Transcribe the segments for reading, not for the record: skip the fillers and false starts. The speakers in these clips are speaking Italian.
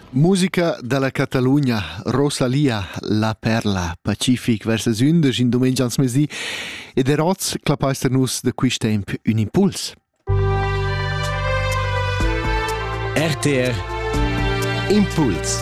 Musica dalla Catalugna, Rosalia, La Perla, Pacific versus Ünder, in domengians mesdi, e deroz clapaister nus de quist temp un impuls. RTR Impuls.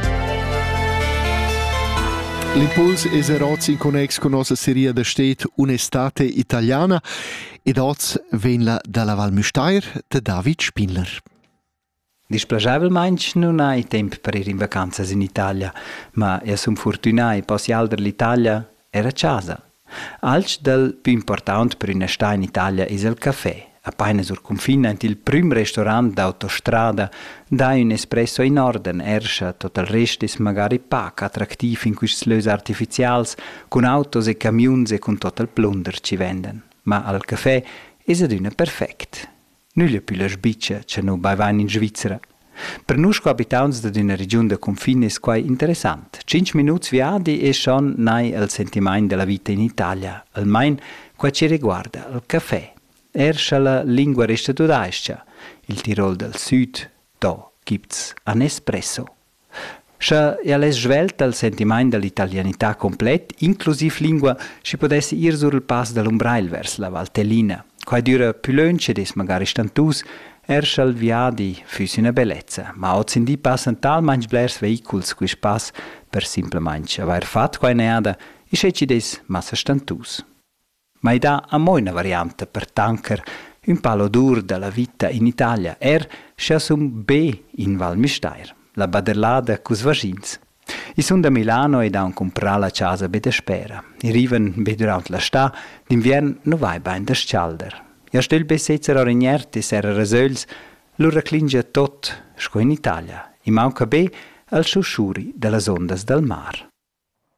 L'impuls es eroz in connex con nossa serie de stet Un'estate italiana ed oz venla dalla Val Müstair de David Spindler. Displacevolmein non hai temp per ir in vacanzas in Italia, ma io son fortunai posi alder l'Italia era casa. Alc del più important per una sta in Italia is il caffè. Appena sur confina ent il prim restaurant d'autostrada dai un espresso in orden, erscha tot il rest is magari pac attraktiv in quis lös artificials, con autos e camions e con tot il plunder ci venden. Ma al caffè is aduna perfect. Nulla più la sbiccia che no baivain in Svizzera. Per nus co abitants de una region de confine is quai interessant. 5 minuts viadi e schon nai el sentimain della vita in Italia, almain qua ci riguarda il caffè. Erscha la lingua resta tudaiscia. Il Tirol del Süd, do gibt's an espresso. Scha e alles svelta il sentimain dell'italianità complet, inclusiv lingua, si potesse ir sur il pass dell'Umbrail vers la Valtellina. Quai dura più lunce des magari stantus, erscha il viadi füs una bellezza. Ma oz in di passan talmainch blers vehiculs quis pass per simplemainch aver fat quai neada, isce des massa stantus. Ma i da a mo una variante per tanker un palo dur della vita in Italia, scha sum B in Val Müstair, la baderlada cus vagins. I sun da Milano e da un comprar la casa be de spera. I riven be durant la sta, d'invern no vai bain da scalder. Ja stel be setzer orignerti era resöls, lo reclingia tot, sco in Italia. I manca be al sciusciuri delle ondas del mar.